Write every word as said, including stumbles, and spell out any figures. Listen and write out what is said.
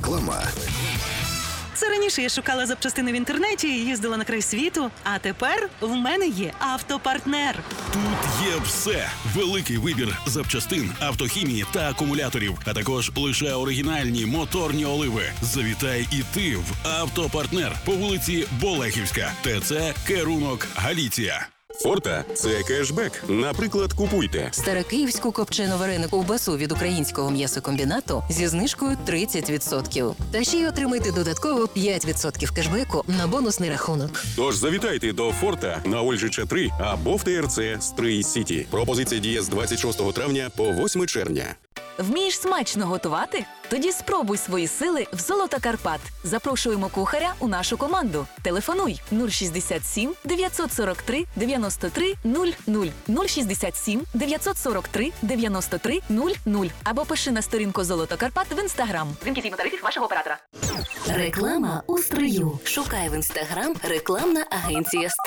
Реклама. Це раніше я шукала запчастини в інтернеті, їздила на край світу, а тепер в мене є автопартнер. Тут є все. Великий вибір запчастин, автохімії та акумуляторів, а також лише оригінальні моторні оливи. Завітай і ти в автопартнер по вулиці Болехівська, ТЦ Керунок, Галіція. Форта – це кешбек. Наприклад, купуйте Старокиївську копчено-варену ковбасу від українського м'ясокомбінату зі знижкою тридцять відсотків. Та ще й отримайте додатково п'ять відсотків кешбеку на бонусний рахунок. Тож завітайте до Форта на Ольжича три або в ТРЦ Стрий Сіті. Пропозиція діє з двадцять шостого травня по восьме червня. Вмієш смачно готувати? Тоді спробуй свої сили в «Золото Карпат». Запрошуємо кухаря у нашу команду. Телефонуй нуль шістдесят сім дев'ятсот сорок три дев'яносто три нуль нуль, нуль шістдесят сім дев'ятсот сорок три дев'яносто три нуль нуль або пиши на сторінку «Золото Карпат» в Інстаграм. Вимки згідно тарифів вашого оператора. Реклама у стрию. Шукай в Інстаграм рекламна агенція «Стрий».